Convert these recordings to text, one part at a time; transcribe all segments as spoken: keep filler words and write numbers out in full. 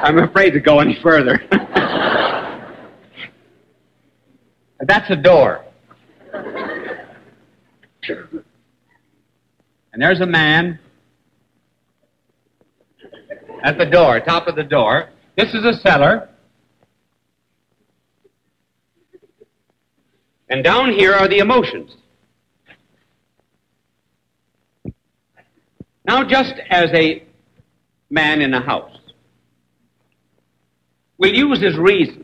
I'm afraid to go any further. That's a door. And there's a man at the door, top of the door. This is a cellar. And down here are the emotions. Now, just as a man in a house will use his reason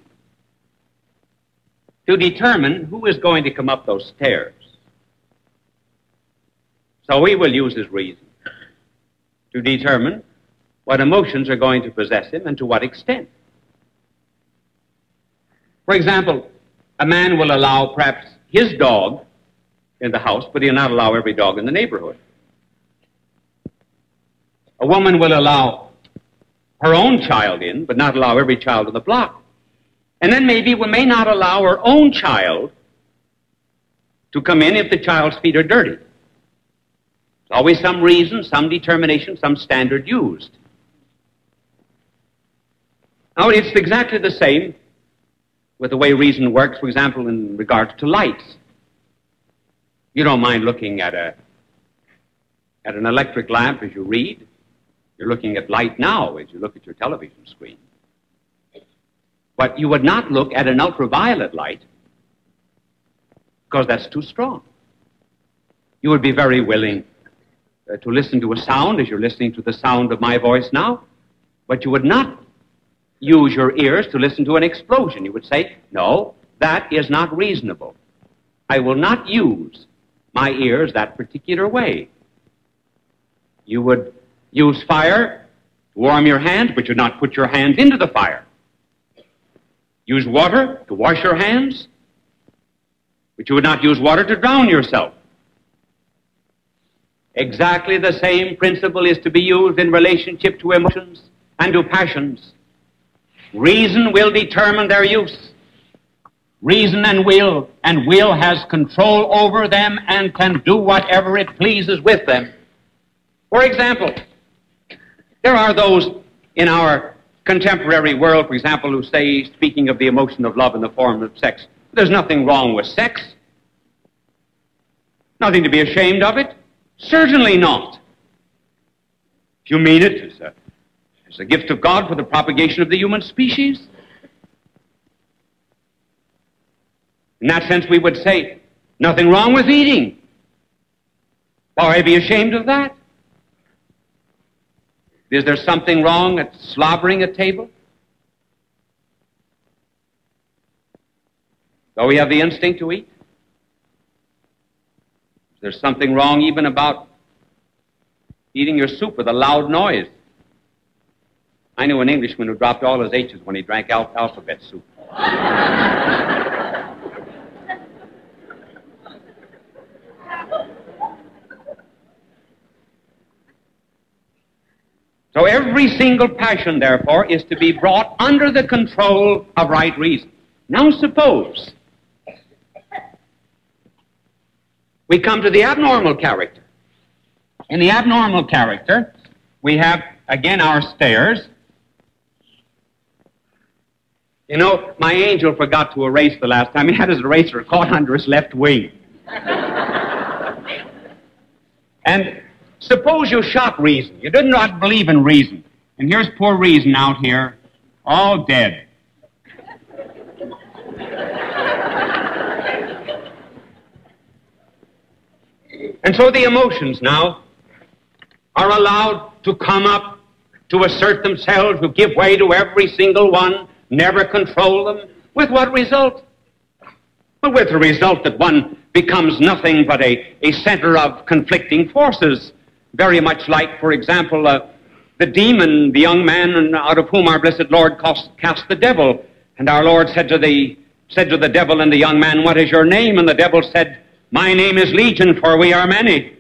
to determine who is going to come up those stairs, so he will use his reason to determine what emotions are going to possess him and to what extent. For example, a man will allow perhaps his dog in the house, but he'll not allow every dog in the neighborhood. A woman will allow her own child in, but not allow every child in the block. And then maybe we may not allow her own child to come in if the child's feet are dirty. There's always some reason, some determination, some standard used. Now, it's exactly the same with the way reason works, for example, in regards to lights. You don't mind looking at a at an electric lamp as you read. You're looking at light now as you look at your television screen. But you would not look at an ultraviolet light because that's too strong. You would be very willing uh, to listen to a sound as you're listening to the sound of my voice now, but you would not use your ears to listen to an explosion. You would say, no, that is not reasonable. I will not use my ears that particular way. You would use fire to warm your hands, but you'd not put your hands into the fire. Use water to wash your hands, but you would not use water to drown yourself. Exactly the same principle is to be used in relationship to emotions and to passions. Reason will determine their use. Reason and will, and will has control over them and can do whatever it pleases with them. For example, there are those in our contemporary world, for example, who say, speaking of the emotion of love in the form of sex, there's nothing wrong with sex. Nothing to be ashamed of it. Certainly not. If you mean it as a, as a gift of God for the propagation of the human species. In that sense, we would say, nothing wrong with eating. Why be ashamed of that? Is there something wrong at slobbering at table? Though we have the instinct to eat? Is there something wrong even about eating your soup with a loud noise? I knew an Englishman who dropped all his H's when he drank al- alphabet soup. So every single passion, therefore, is to be brought under the control of right reason. Now suppose we come to the abnormal character. In the abnormal character, we have, again, our stairs. You know, my angel forgot to erase the last time. He had his eraser caught under his left wing. And suppose you shot reason. You did not believe in reason. And here's poor reason out here, all dead. And so the emotions now are allowed to come up, to assert themselves, to give way to every single one, never control them. With what result? Well, with the result that one becomes nothing but a, a center of conflicting forces. Very much like, for example, uh, the demon, the young man out of whom our blessed Lord cast, cast the devil. And our Lord said to the said to the devil and the young man, "What is your name?" And the devil said, "My name is Legion, for we are many."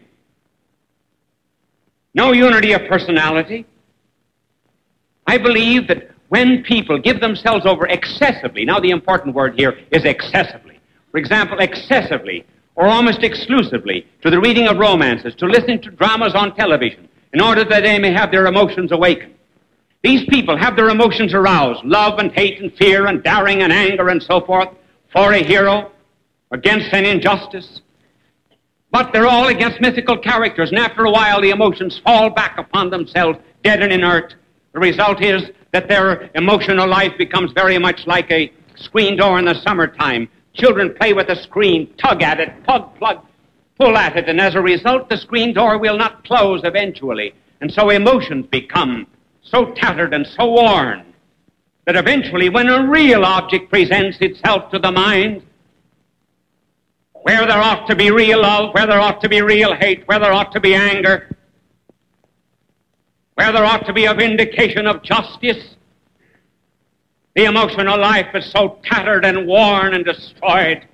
No unity of personality. I believe that when people give themselves over excessively, now the important word here is excessively. For example, excessively, or almost exclusively, to the reading of romances, to listening to dramas on television, in order that they may have their emotions awakened. These people have their emotions aroused, love and hate and fear and daring and anger and so forth, for a hero, against an injustice. But they're all against mythical characters, and after a while the emotions fall back upon themselves, dead and inert. The result is that their emotional life becomes very much like a screen door in the summertime. Children play with the screen, tug at it, plug, plug, pull at it, and as a result the screen door will not close eventually. And so emotions become so tattered and so worn that eventually when a real object presents itself to the mind, where there ought to be real love, where there ought to be real hate, where there ought to be anger, where there ought to be a vindication of justice, the emotional life is so tattered and worn and destroyed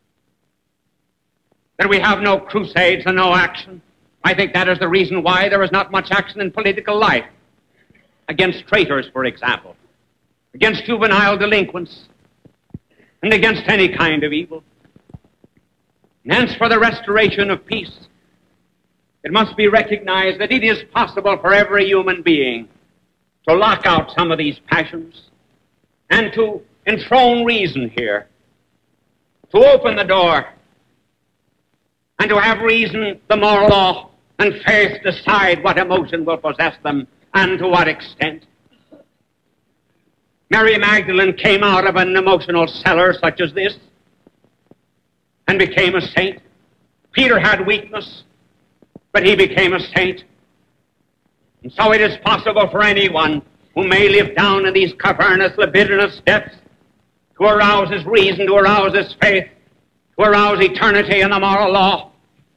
that we have no crusades and no action. I think that is the reason why there is not much action in political life against traitors, for example, against juvenile delinquents, and against any kind of evil. And hence, for the restoration of peace, it must be recognized that it is possible for every human being to lock out some of these passions and to enthrone reason here, to open the door and to have reason, the moral law, and faith decide what emotion will possess them and to what extent. Mary Magdalene came out of an emotional cellar such as this and became a saint. Peter had weakness, but he became a saint. And so it is possible for anyone who may live down in these cavernous, libidinous depths to arouse his reason, to arouse his faith, to arouse eternity and the moral law.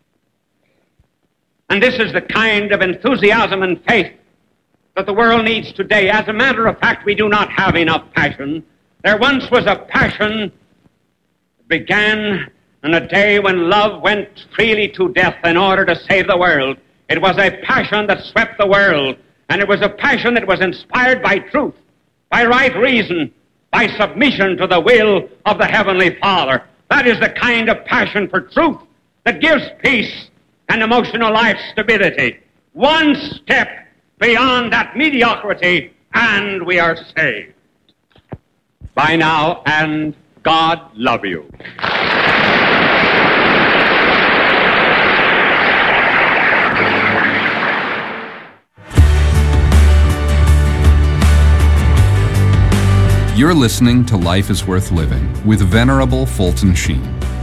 And this is the kind of enthusiasm and faith that the world needs today. As a matter of fact, we do not have enough passion. There once was a passion that began on a day when love went freely to death in order to save the world. It was a passion that swept the world, and it was a passion that was inspired by truth, by right reason, by submission to the will of the Heavenly Father. That is the kind of passion for truth that gives peace and emotional life stability. One step beyond that mediocrity, and we are saved. Bye now, and God love you. You're listening to Life is Worth Living with Venerable Fulton Sheen.